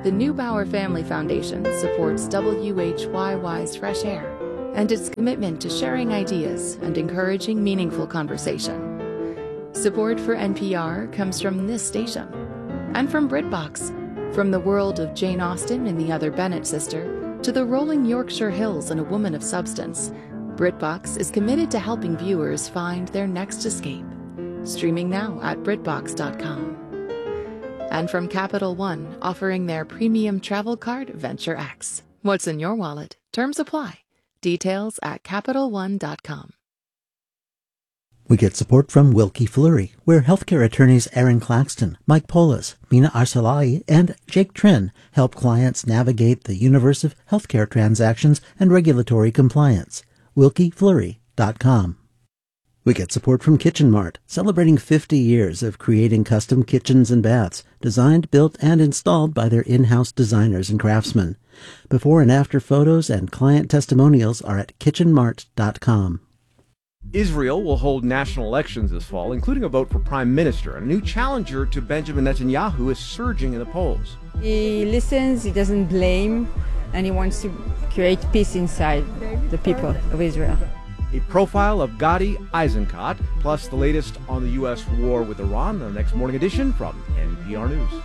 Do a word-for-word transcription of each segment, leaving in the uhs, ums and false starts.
The Neubauer Family Foundation supports W H Y Y's Fresh Air and its commitment to sharing ideas and encouraging meaningful conversation. Support for N P R comes from this station and from BritBox. From the world of Jane Austen and the Other Bennet Sister to the rolling Yorkshire Hills and A Woman of Substance, BritBox is committed to helping viewers find their next escape. Streaming now at BritBox dot com. And from Capital One, offering their premium travel card, Venture X. What's in your wallet? Terms apply. Details at Capital One dot com. We get support from Wilkie Fleury, where healthcare attorneys Aaron Claxton, Mike Polis, Mina Arsalai, and Jake Trin help clients navigate the universe of healthcare transactions and regulatory compliance. Wilkie Fleury dot com. We get support from Kitchen Mart, celebrating fifty years of creating custom kitchens and baths, designed, built, and installed by their in-house designers and craftsmen. Before and after photos and client testimonials are at Kitchen Mart dot com. Israel will hold national elections this fall, including a vote for prime minister. A new challenger to Benjamin Netanyahu is surging in the polls. He listens, he doesn't blame, and he wants to create peace inside the people of Israel. A profile of Gadi Eisenkot, plus the latest on the U S war with Iran, the next morning edition from N P R News.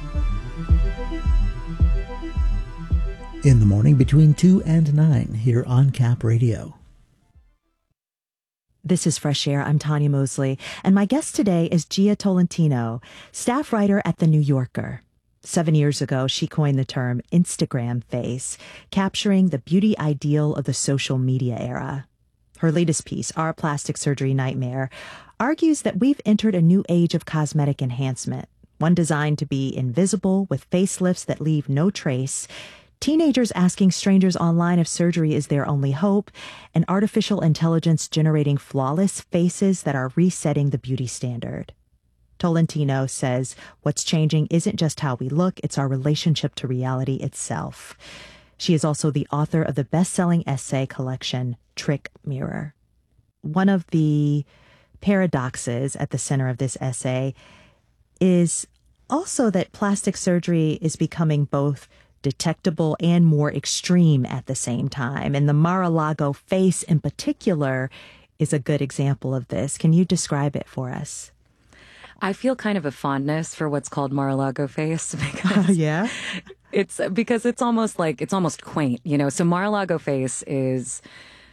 In the morning between two and nine here on Cap Radio. This is Fresh Air. I'm Tanya Mosley, and my guest today is Jia Tolentino, staff writer at The New Yorker. Seven years ago, she coined the term Instagram face, capturing the beauty ideal of the social media era. Her latest piece, Our Plastic Surgery Nightmare, argues that we've entered a new age of cosmetic enhancement, one designed to be invisible with facelifts that leave no trace, teenagers asking strangers online if surgery is their only hope, and artificial intelligence generating flawless faces that are resetting the beauty standard. Tolentino says what's changing isn't just how we look, it's our relationship to reality itself. She is also the author of the best-selling essay collection, Trick Mirror. One of the paradoxes at the center of this essay is also that plastic surgery is becoming both detectable and more extreme at the same time. And the Mar-a-Lago face in particular is a good example of this. Can you describe it for us? I feel kind of a fondness for what's called Mar-a-Lago face because yeah. It's because it's almost like it's almost quaint, you know. So Mar-a-Lago face is,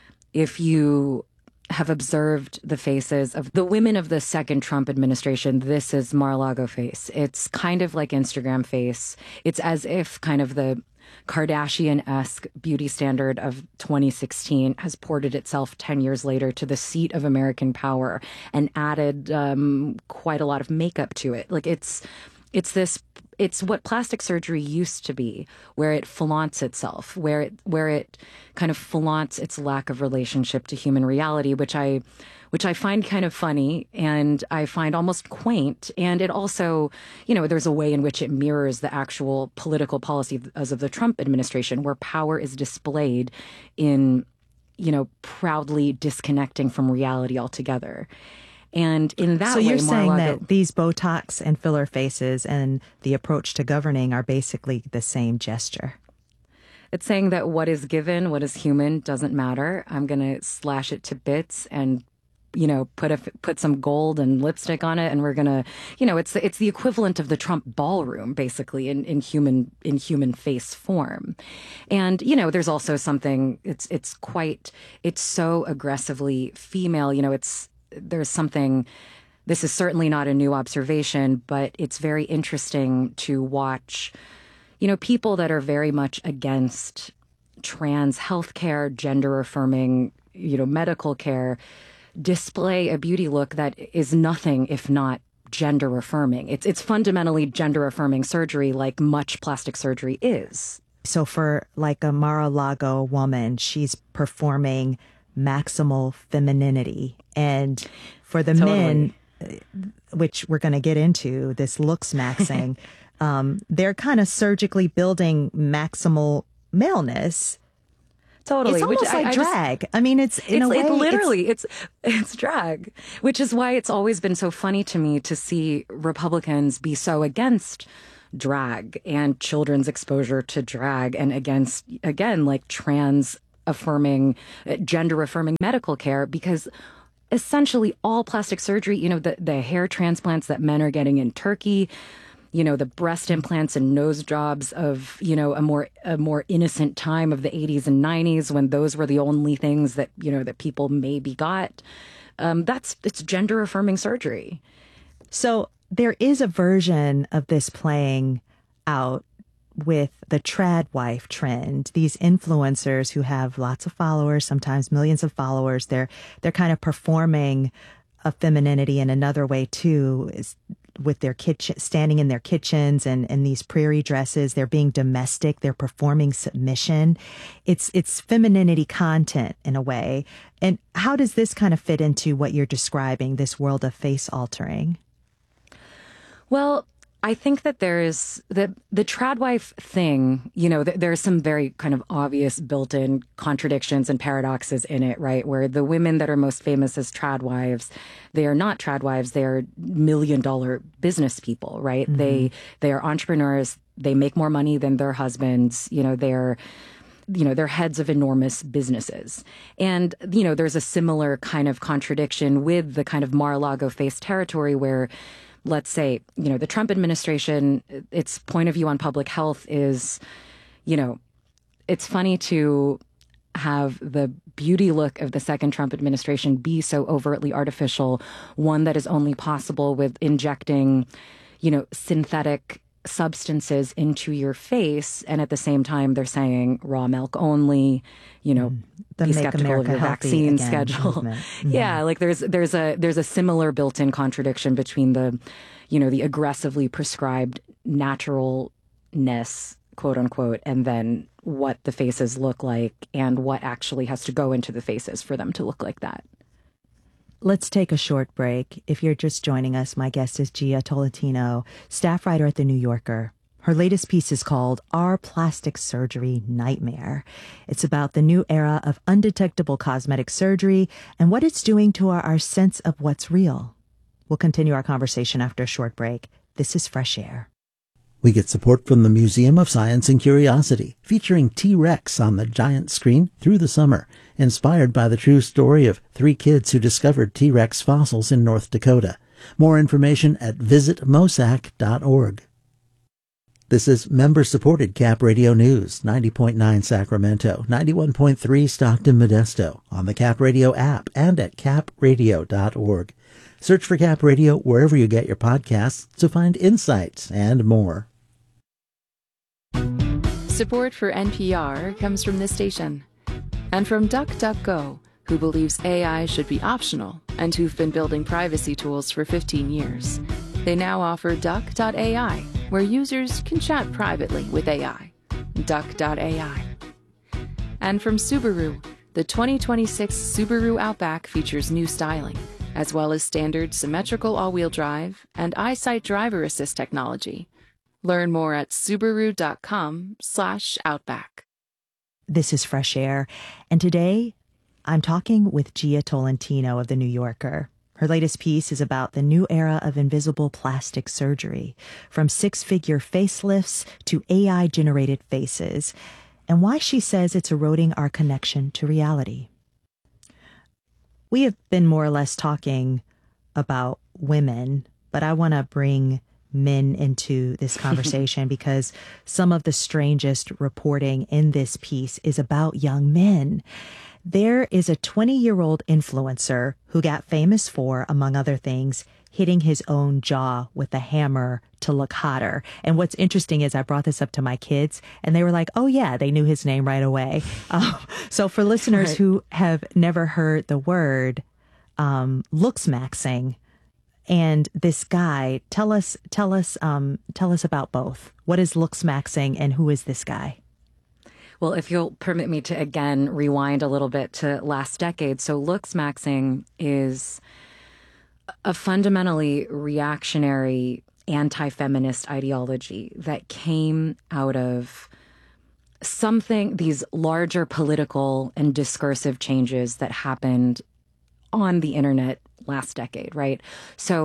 if you have observed the faces of the women of the second Trump administration, this is Mar-a-Lago face. It's kind of like Instagram face. It's as if kind of the Kardashian-esque beauty standard of twenty sixteen has ported itself ten years later to the seat of American power and added um, quite a lot of makeup to it. Like it's, it's this, it's what plastic surgery used to be, where it flaunts itself, where it, where it kind of flaunts its lack of relationship to human reality, which I, which I find kind of funny and I find almost quaint. And it also, you know, there's a way in which it mirrors the actual political policy as of the Trump administration, where power is displayed in, you know, proudly disconnecting from reality altogether. And in that so way, you're saying Mar-a-Lago, that these Botox and filler faces and the approach to governing are basically the same gesture. It's saying that what is given, what is human, doesn't matter. I'm going to slash it to bits and, you know, put a, put some gold and lipstick on it, and we're going to, you know, it's it's the equivalent of the Trump ballroom, basically, in, in human in human face form. And, you know, there's also something, it's it's quite, it's so aggressively female, you know, it's, there's something, this is certainly not a new observation, but it's very interesting to watch, you know, people that are very much against trans healthcare, gender affirming, you know, medical care, display a beauty look that is nothing if not gender affirming. It's it's fundamentally gender affirming surgery, like much plastic surgery is. So for like a Mar-a-Lago woman, she's performing maximal femininity. And for the Totally. men, which we're going to get into, this looks maxing, um, they're kind of surgically building maximal maleness. Totally. It's almost Which I- like I just- drag. I mean, it's in it's, a way. it's it's- literally it's it's drag, which is why it's always been so funny to me to see Republicans be so against drag and children's exposure to drag, and against, again, like trans affirming, gender affirming medical care, because essentially all plastic surgery, you know, the, the hair transplants that men are getting in Turkey, you know, the breast implants and nose jobs of, you know, a more a more innocent time of the eighties and nineties when those were the only things that, you know, that people maybe got. Um, that's it's gender affirming surgery. So there is a version of this playing out with the trad wife trend. These influencers who have lots of followers, sometimes millions of followers, they're they're kind of performing a femininity in another way too, is with their kitchen, standing in their kitchens and in these prairie dresses. They're being domestic. They're performing submission. It's it's femininity content in a way. And how does this kind of fit into what you're describing, this world of face altering? Well, I think that there is the the tradwife thing, you know, th- there are some very kind of obvious built-in contradictions and paradoxes in it, right? Where the women that are most famous as tradwives, they are not tradwives, they are million dollar business people, right? Mm-hmm. They they are entrepreneurs, they make more money than their husbands, you know, they're you know, they're heads of enormous businesses. And, you know, there's a similar kind of contradiction with the kind of Mar-a-Lago face territory where, let's say, you know, the Trump administration, its point of view on public health is, you know, it's funny to have the beauty look of the second Trump administration be so overtly artificial, one that is only possible with injecting, you know, synthetic substances into your face. And at the same time, they're saying raw milk only, you know, the be Make skeptical America of your Healthy vaccine Again schedule. Mm-hmm. Yeah, like there's there's a there's a similar built-in contradiction between the, you know, the aggressively prescribed naturalness, quote unquote, and then what the faces look like and what actually has to go into the faces for them to look like that. Let's take a short break. If you're just joining us, my guest is Jia Tolentino, staff writer at The New Yorker. Her latest piece is called Our Plastic Surgery Nightmare. It's about the new era of undetectable cosmetic surgery and what it's doing to our, our sense of what's real. We'll continue our conversation after a short break. This is Fresh Air. We get support from the Museum of Science and Curiosity, featuring T-Rex on the giant screen through the summer, inspired by the true story of three kids who discovered T-Rex fossils in North Dakota. More information at visit mosac dot org. This is member-supported Cap Radio News, ninety point nine Sacramento, ninety-one point three Stockton Modesto, on the Cap Radio app and at cap radio dot org. Search for Cap Radio wherever you get your podcasts to find insights and more. Support for N P R comes from this station and from DuckDuckGo, who believes A I should be optional and who've been building privacy tools for fifteen years. They now offer duck dot A I, where users can chat privately with A I. duck dot A I. And from Subaru, the twenty twenty-six Subaru Outback features new styling, as well as standard symmetrical all-wheel drive and EyeSight driver assist technology. Learn more at subaru dot com slash outback. This is Fresh Air, and today I'm talking with Jia Tolentino of The New Yorker. Her latest piece is about the new era of invisible plastic surgery, from six-figure facelifts to A I-generated faces, and why she says it's eroding our connection to reality. We have been more or less talking about women, but I want to bring men into this conversation because some of the strangest reporting in this piece is about young men. There is a twenty-year-old influencer who got famous for, among other things, hitting his own jaw with a hammer to look hotter. And what's interesting is I brought this up to my kids and they were like, oh yeah, they knew his name right away. Um, so for listeners right. who have never heard the word, um, looks maxing and this guy, tell us, tell us, um, tell us about both. What is looks maxing and who is this guy? Well, if you'll permit me to again rewind a little bit to last decade. So looks maxing is a fundamentally reactionary anti-feminist ideology that came out of something, these larger political and discursive changes that happened on the internet last decade, right? So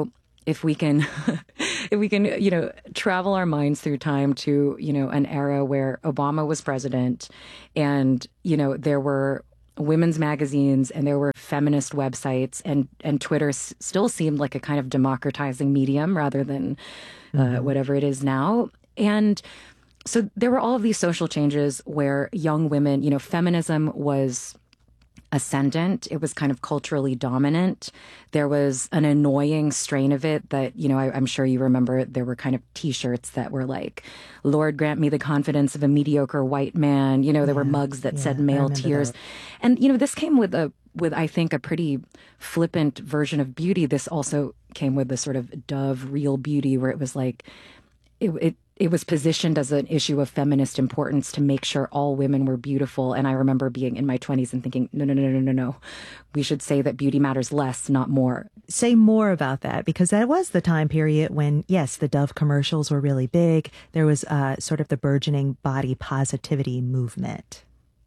if we can, if we can, you know, travel our minds through time to, you know, an era where Obama was president and, you know, there were women's magazines and there were feminist websites and, and Twitter s- still seemed like a kind of democratizing medium rather than uh, mm-hmm. whatever it is now. And so there were all of these social changes where young women, you know, feminism was ascendant. It was kind of culturally dominant. There was an annoying strain of it that, you know, I, I'm sure you remember there were kind of T-shirts that were like, Lord, grant me the confidence of a mediocre white man. You know, there yeah, were mugs that yeah, said male tears. That. And, you know, this came with a, with, I think, a pretty flippant version of beauty. This also came with the sort of Dove real beauty where it was like, it, it It was positioned as an issue of feminist importance to make sure all women were beautiful. And I remember being in my twenties and thinking, no, no, no, no, no, no. We should say that beauty matters less, not more. Say more about that, because that was the time period when, yes, the Dove commercials were really big. There was uh, sort of the burgeoning body positivity movement.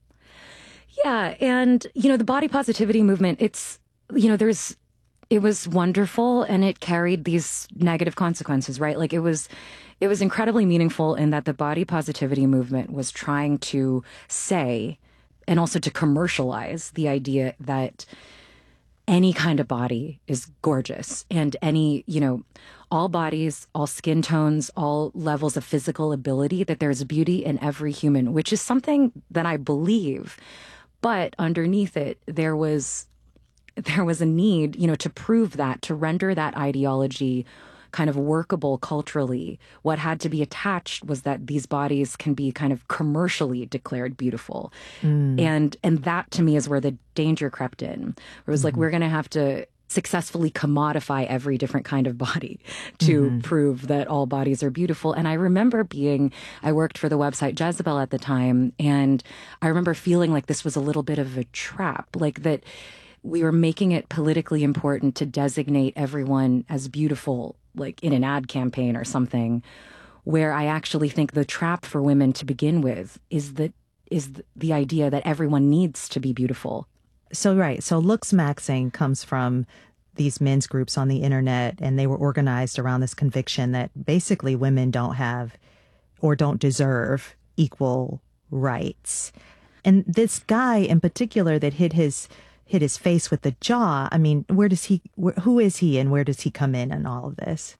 Yeah. And, you know, the body positivity movement, it's, you know, there's, it was wonderful and it carried these negative consequences, right? Like it was, it was incredibly meaningful in that the body positivity movement was trying to say, and also to commercialize the idea that any kind of body is gorgeous and any, you know, all bodies, all skin tones, all levels of physical ability, that there's beauty in every human, which is something that I believe. But underneath it, there was there was a need, you know, to prove that, to render that ideology kind of workable culturally. What had to be attached was that these bodies can be kind of commercially declared beautiful. Mm. And and that to me is where the danger crept in. It was mm-hmm. like, we're going to have to successfully commodify every different kind of body to mm-hmm. prove that all bodies are beautiful. And I remember being, I worked for the website Jezebel at the time, and I remember feeling like this was a little bit of a trap, like that we were making it politically important to designate everyone as beautiful, like in an ad campaign or something, where I actually think the trap for women to begin with is that is the idea that everyone needs to be beautiful. So, right. So looks maxing comes from these men's groups on the internet, and they were organized around this conviction that basically women don't have or don't deserve equal rights. And this guy in particular that hit his hit his face with the jaw. I mean, where does he, wh- who is he and where does he come in in all of this?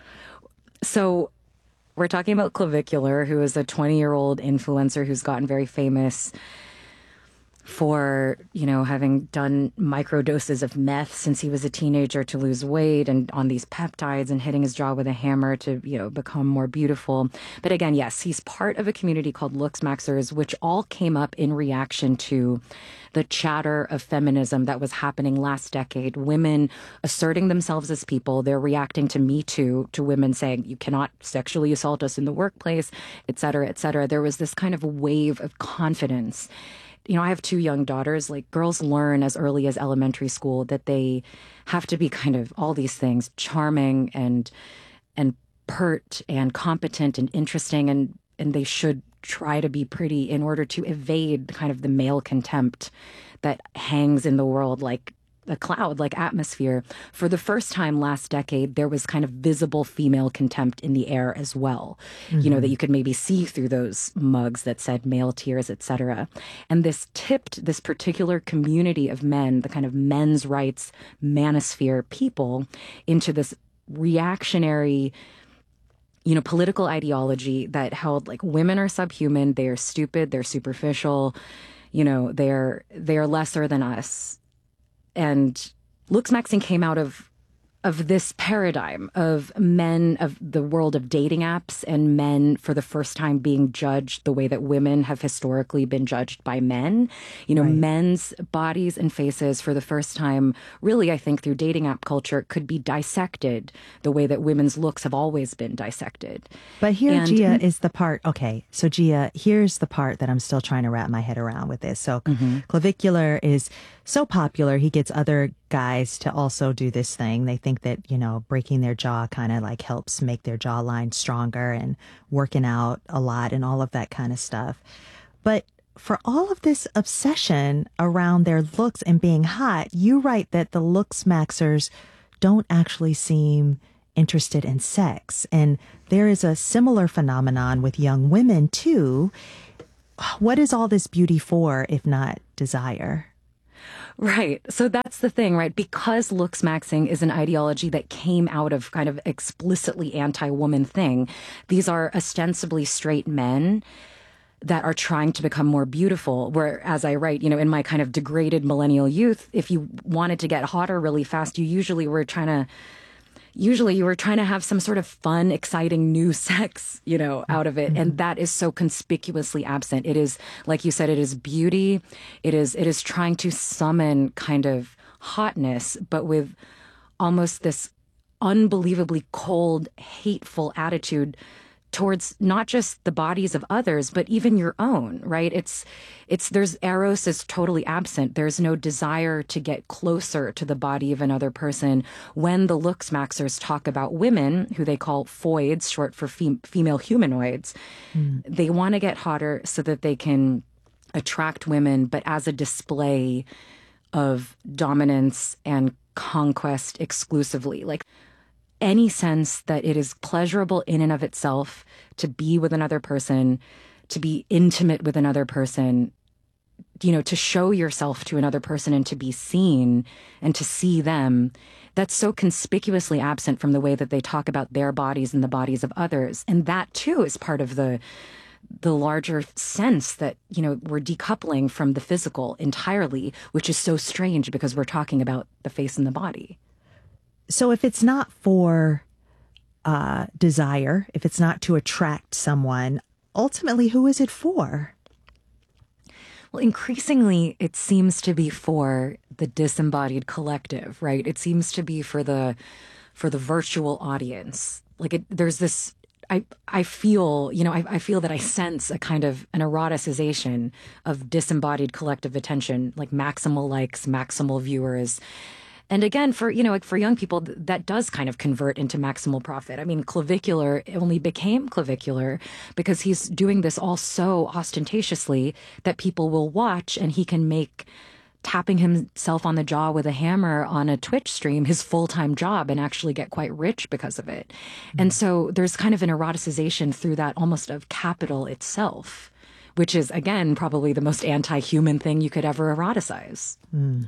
So we're talking about Clavicular, who is a twenty-year-old influencer who's gotten very famous for, you know, having done microdoses of meth since he was a teenager to lose weight and on these peptides and hitting his jaw with a hammer to, you know, become more beautiful. But again, yes, he's part of a community called Looks Maxers, which all came up in reaction to the chatter of feminism that was happening last decade. Women asserting themselves as people. They're reacting to Me Too, to women saying, you cannot sexually assault us in the workplace, et cetera, et cetera. There was this kind of wave of confidence. You know, I have two young daughters. Like, girls learn as early as elementary school that they have to be kind of all these things, charming and and pert and competent and interesting, and and they should try to be pretty in order to evade kind of the male contempt that hangs in the world like a cloud, like atmosphere. For the first time last decade, there was kind of visible female contempt in the air as well. Mm-hmm. You know, that you could maybe see through those mugs that said male tears, et cetera. And this tipped this particular community of men, the kind of men's rights manosphere people, into this reactionary, you know, political ideology that held like women are subhuman, they are stupid, they're superficial, you know, they're they're lesser than us. And Looks Maxing came out of of this paradigm of men, of the world of dating apps, and men for the first time being judged the way that women have historically been judged by men. You know, right. Men's bodies and faces for the first time, really, I think through dating app culture, could be dissected the way that women's looks have always been dissected. But here, and, Gia, is the part, okay, so Gia, here's the part that I'm still trying to wrap my head around with this. So mm-hmm. Clavicular is so popular, he gets other guys to also do this thing. They think that, you know, breaking their jaw kind of like helps make their jawline stronger, and working out a lot and all of that kind of stuff. But for all of this obsession around their looks and being hot, you write that the Looks Maxers don't actually seem interested in sex. And there is a similar phenomenon with young women, too. What is all this beauty for, if not desire? Right. So that's the thing, right? Because looks maxing is an ideology that came out of kind of explicitly anti-woman thing. These are ostensibly straight men that are trying to become more beautiful. Where, as I write, you know, in my kind of degraded millennial youth, if you wanted to get hotter really fast, you usually were trying to Usually you were trying to have some sort of fun, exciting new sex, you know, out of it. Mm-hmm. And that is so conspicuously absent. It is, like you said, it is beauty. It is, it is trying to summon kind of hotness, but with almost this unbelievably cold, hateful attitude towards not just the bodies of others, but even your own, right? It's, it's, there's eros is totally absent. There's no desire to get closer to the body of another person. When the looks maxers talk about women, who they call foids, short for fem- female humanoids, mm. they want to get hotter so that they can attract women, but as a display of dominance and conquest exclusively. Like, any sense that it is pleasurable in and of itself to be with another person, to be intimate with another person, you know, to show yourself to another person and to be seen and to see them, that's so conspicuously absent from the way that they talk about their bodies and the bodies of others. And that too is part of the the larger sense that, you know, we're decoupling from the physical entirely, which is so strange because we're talking about the face and the body. So if it's not for uh, desire, if it's not to attract someone, ultimately, who is it for? Well, increasingly, it seems to be for the disembodied collective, right? It seems to be for the for the virtual audience. Like it, there's this. I I feel, you know, I, I feel that I sense a kind of an eroticization of disembodied collective attention, like maximal likes, maximal viewers. And again, for, you know, like for young people, that does kind of convert into maximal profit. I mean, Clavicular only became Clavicular because he's doing this all so ostentatiously that people will watch, and he can make tapping himself on the jaw with a hammer on a Twitch stream his full-time job and actually get quite rich because of it. Mm-hmm. And so there's kind of an eroticization through that almost of capital itself, which is, again, probably the most anti-human thing you could ever eroticize. Mm.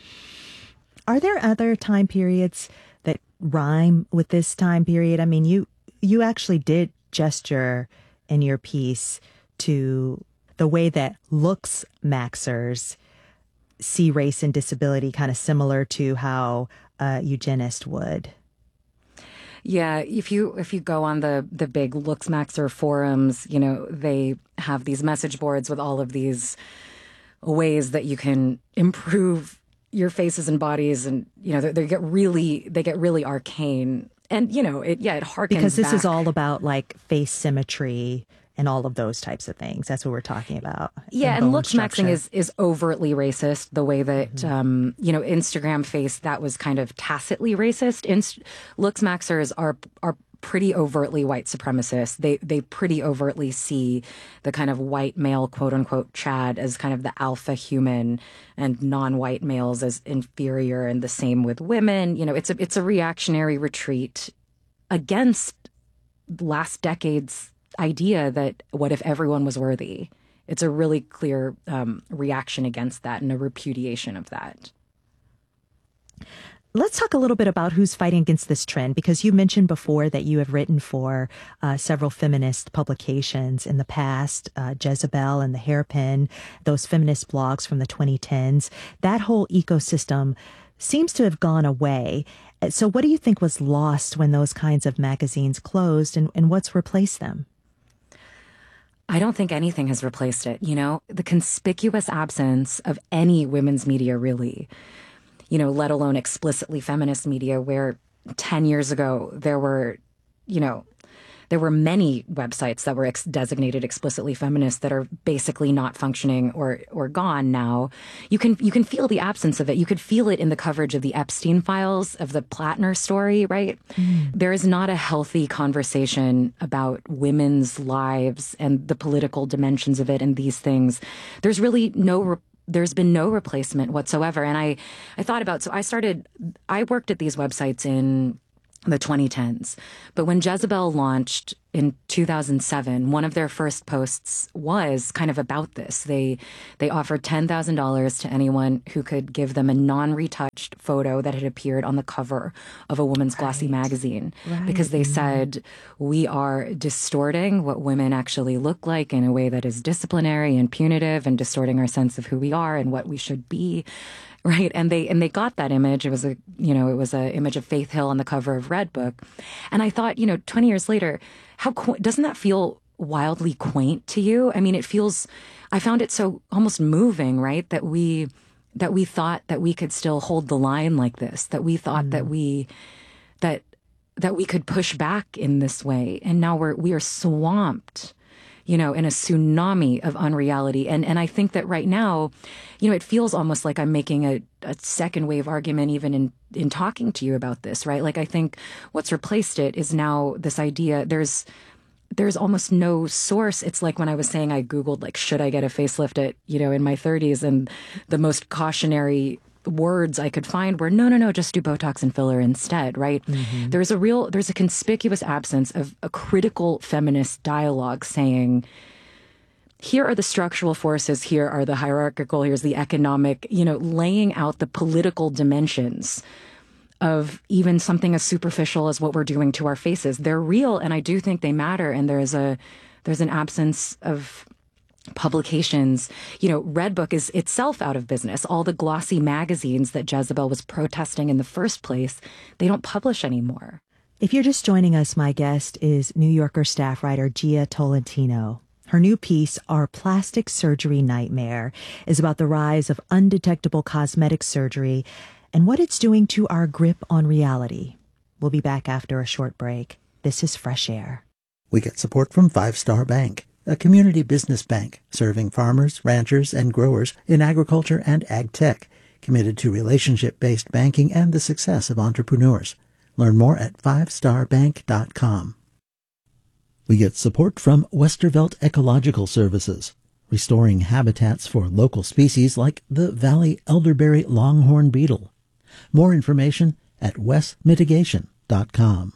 Are there other time periods that rhyme with this time period? I mean, you you actually did gesture in your piece to the way that looks maxers see race and disability, kind of similar to how a eugenist would. Yeah, if you if you go on the the big looks maxer forums, you know, they have these message boards with all of these ways that you can improve your faces and bodies, and you know they, they get really they get really arcane, and you know it yeah it harkens because this back. is all about like face symmetry and all of those types of things. That's what we're talking about. Yeah, and, and looks maxing is is overtly racist. The way that mm-hmm. um, you know Instagram face, that was kind of tacitly racist. Inst- looks maxers are are pretty overtly white supremacist. They they pretty overtly see the kind of white male, quote unquote, Chad as kind of the alpha human, and non-white males as inferior, and the same with women. You know, it's a it's a reactionary retreat against last decade's idea that what if everyone was worthy? It's a really clear um, reaction against that and a repudiation of that. Let's talk a little bit about who's fighting against this trend, because you mentioned before that you have written for uh, several feminist publications in the past, uh, Jezebel and The Hairpin, those feminist blogs from the twenty tens. That whole ecosystem seems to have gone away. So what do you think was lost when those kinds of magazines closed, and, and what's replaced them? I don't think anything has replaced it. You know, the conspicuous absence of any women's media, really, you know, let alone explicitly feminist media, where ten years ago there were, you know, there were many websites that were ex- designated explicitly feminist that are basically not functioning or or gone now. You can you can feel the absence of it. You could feel it in the coverage of the Epstein files, of the Plattner story, right? Mm. There is not a healthy conversation about women's lives and the political dimensions of it and these things. There's really no re- There's been no replacement whatsoever. And I, I thought about, so I started, I worked at these websites in the twenty tens. But when Jezebel launched in two thousand seven, one of their first posts was kind of about this. They they offered ten thousand dollars to anyone who could give them a non-retouched photo that had appeared on the cover of a woman's glossy Right. magazine. Right. Because they said, we are distorting what women actually look like in a way that is disciplinary and punitive, and distorting our sense of who we are and what we should be. Right. And they and they got that image. It was a, you know, it was an image of Faith Hill on the cover of Redbook. And I thought, you know, twenty years later, how qu- doesn't that feel wildly quaint to you? I mean, it feels, I found it so almost moving, right? That we, that we thought that we could still hold the line like this, that we thought mm. that we, that, that we could push back in this way. And now we're, we are swamped, you know, in a tsunami of unreality. And and I think that right now, you know, it feels almost like I'm making a, a second wave argument even in, in talking to you about this, right? Like, I think what's replaced it is now this idea, there's there's almost no source. It's like when I was saying I Googled, like, should I get a facelift at, you know, in my thirties? And the most cautionary words I could find were, no, no, no, just do Botox and filler instead, right? Mm-hmm. There's a real, there's a conspicuous absence of a critical feminist dialogue saying, here are the structural forces, here are the hierarchical, here's the economic, you know, laying out the political dimensions of even something as superficial as what we're doing to our faces. They're real, and I do think they matter, and there's a, there's an absence of publications. You know, Redbook is itself out of business. All the glossy magazines that Jezebel was protesting in the first place, they don't publish anymore. If you're just joining us, my guest is New Yorker staff writer Jia Tolentino. Her new piece, Our Plastic Surgery Nightmare, is about the rise of undetectable cosmetic surgery and what it's doing to our grip on reality. We'll be back after a short break. This is Fresh Air. We get support from Five Star Bank, a community business bank serving farmers, ranchers, and growers in agriculture and ag tech, committed to relationship-based banking and the success of entrepreneurs. Learn more at five star bank dot com. We get support from Westervelt Ecological Services, restoring habitats for local species like the Valley elderberry longhorn beetle. More information at wes mitigation dot com.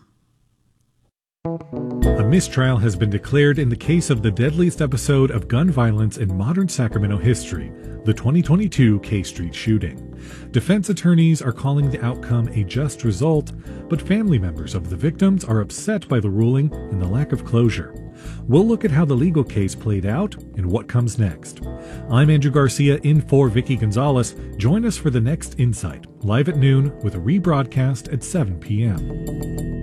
A mistrial has been declared in the case of the deadliest episode of gun violence in modern Sacramento history, the twenty twenty-two K Street shooting. Defense attorneys are calling the outcome a just result, but family members of the victims are upset by the ruling and the lack of closure. We'll look at how the legal case played out and what comes next. I'm Andrew Garcia in for Vicky Gonzalez. Join us for the next Insight, live at noon with a rebroadcast at seven p.m.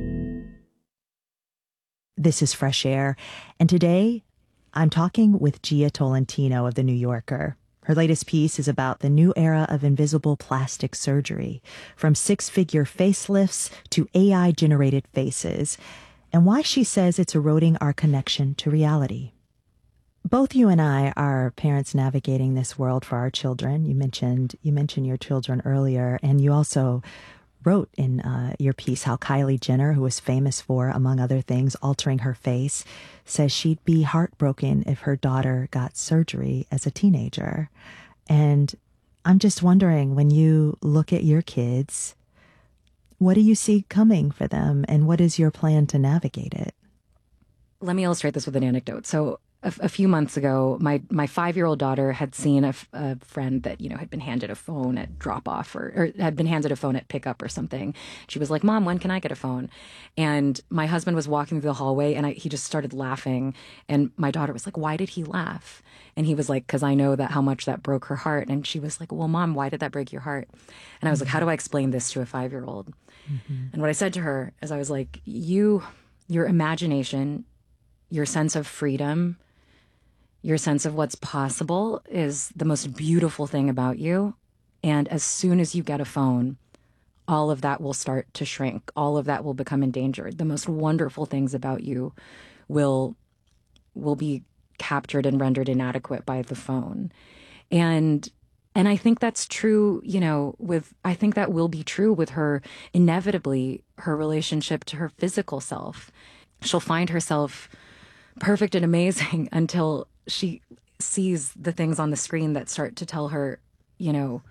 This is Fresh Air, and today I'm talking with Jia Tolentino of The New Yorker. Her latest piece is about the new era of invisible plastic surgery, from six-figure facelifts to A I-generated faces, and why she says it's eroding our connection to reality. Both you and I are parents navigating this world for our children. You mentioned you mentioned your children earlier, and you also wrote in uh, your piece how Kylie Jenner, who was famous for, among other things, altering her face, says she'd be heartbroken if her daughter got surgery as a teenager. And I'm just wondering, when you look at your kids, what do you see coming for them, and what is your plan to navigate it? Let me illustrate this with an anecdote. So a, a few months ago, my, my five-year-old daughter had seen a, a friend that, you know, had been handed a phone at drop-off or, or had been handed a phone at pickup or something. She was like, Mom, when can I get a phone? And my husband was walking through the hallway, and I, he just started laughing. And my daughter was like, why did he laugh? And he was like, because I know that how much that broke her heart. And she was like, well, Mom, why did that break your heart? And I was mm-hmm. like, how do I explain this to a five-year-old? Mm-hmm. And what I said to her is I was like, you, your imagination, your sense of freedom, your sense of what's possible is the most beautiful thing about you. And as soon as you get a phone, all of that will start to shrink. All of that will become endangered. The most wonderful things about you will, will be captured and rendered inadequate by the phone. And and I think that's true, you know, with, I think that will be true with her, inevitably, her relationship to her physical self. She'll find herself perfect and amazing until she sees the things on the screen that start to tell her, you know,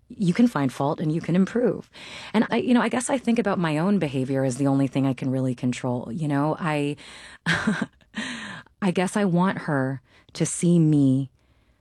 you can find fault and you can improve. And I, you know, I guess I think about my own behavior as the only thing I can really control. You know, I, I guess I want her to see me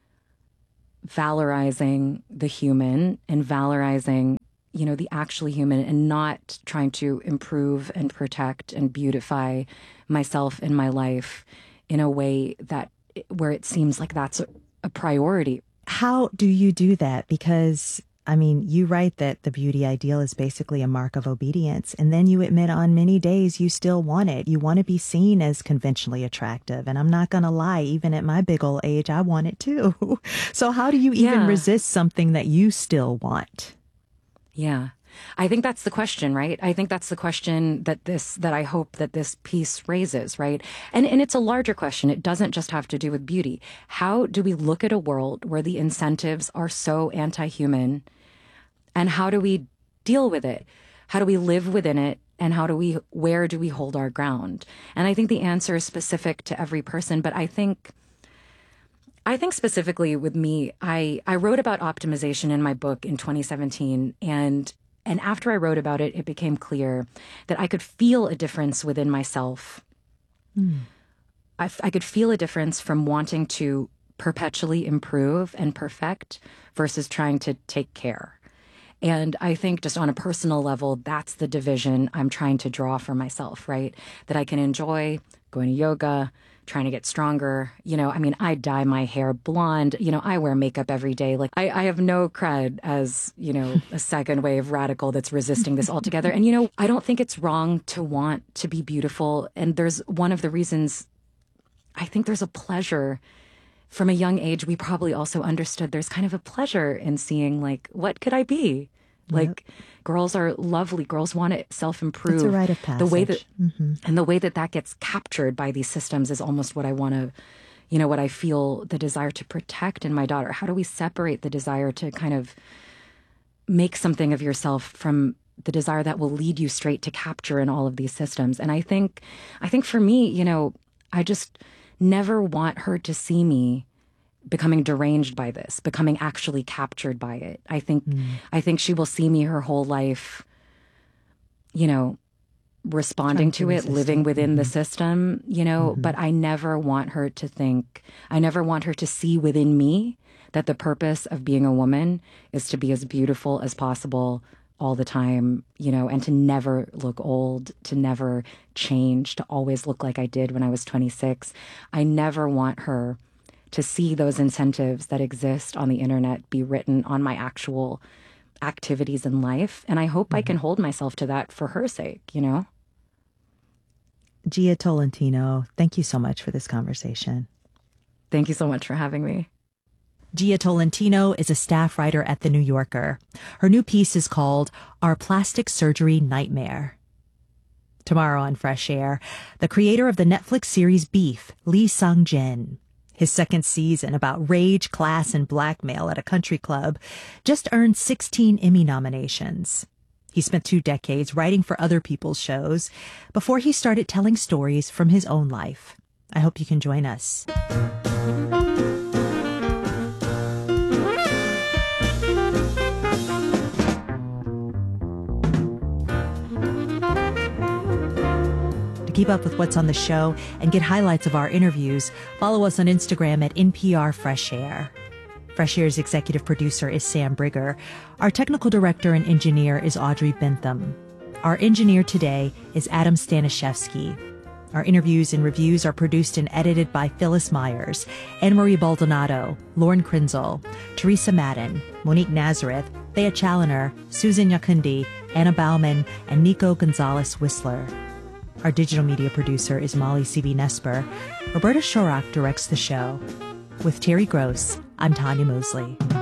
valorizing the human and valorizing, you know, the actually human, and not trying to improve and protect and beautify myself and my life in a way that where it seems like that's a, a priority. How do you do that? Because, I mean, you write that the beauty ideal is basically a mark of obedience, and then you admit on many days you still want it. You want to be seen as conventionally attractive. And I'm not going to lie, even at my big old age, I want it too. So how do you even Yeah. resist something that you still want? Yeah. I think that's the question, right? I think that's the question that this, that I hope that this piece raises, right? And and it's a larger question. It doesn't just have to do with beauty. How do we look at a world where the incentives are so anti-human, and how do we deal with it? How do we live within it? And how do we, where do we hold our ground? And I think the answer is specific to every person, but I think I think specifically with me, I, I wrote about optimization in my book in twenty seventeen, and and after I wrote about it, it became clear that I could feel a difference within myself. Mm. I, f- I could feel a difference from wanting to perpetually improve and perfect versus trying to take care. And I think just on a personal level, that's the division I'm trying to draw for myself, right? That I can enjoy going to yoga, trying to get stronger. You know, I mean, I dye my hair blonde. You know, I wear makeup every day. Like, I, I have no cred as, you know, a second wave radical that's resisting this altogether. And, you know, I don't think it's wrong to want to be beautiful. And there's one of the reasons I think there's a pleasure. From a young age, we probably also understood there's kind of a pleasure in seeing, like, what could I be? Like, yep. Girls are lovely. Girls want to self-improve. It's a rite of passage. The way that, mm-hmm. and the way that that gets captured by these systems is almost what I want to, you know, what I feel the desire to protect in my daughter. How do we separate the desire to kind of make something of yourself from the desire that will lead you straight to capture in all of these systems? And I think, I think for me, you know, I just never want her to see me becoming deranged by this, becoming actually captured by it. I think mm. I think she will see me her whole life, you know, responding to, to it, living within mm-hmm. the system, you know, mm-hmm. but I never want her to think, I never want her to see within me that the purpose of being a woman is to be as beautiful as possible all the time, you know, and to never look old, to never change, to always look like I did when I was twenty-six. I never want her to see those incentives that exist on the internet be written on my actual activities in life. And I hope mm-hmm. I can hold myself to that for her sake, you know? Jia Tolentino, thank you so much for this conversation. Thank you so much for having me. Jia Tolentino is a staff writer at The New Yorker. Her new piece is called Our Plastic Surgery Nightmare. Tomorrow on Fresh Air, the creator of the Netflix series Beef, Lee Sung-jin. His second season about rage, class, and blackmail at a country club just earned sixteen Emmy nominations. He spent two decades writing for other people's shows before he started telling stories from his own life. I hope you can join us. Keep up with what's on the show and get highlights of our interviews, follow us on Instagram at N P R Fresh Air. Fresh Air's executive producer is Sam Brigger. Our technical director and engineer is Audrey Bentham. Our engineer today is Adam Staniszewski. Our interviews and reviews are produced and edited by Phyllis Myers, Anne-Marie Baldonado, Lauren Krenzel, Teresa Madden, Monique Nazareth, Thea Challoner, Susan Yakundi, Anna Bauman, and Nico Gonzalez-Whistler. Our digital media producer is Molly C B Nesper. Roberta Shorak directs the show. With Terry Gross, I'm Tanya Mosley.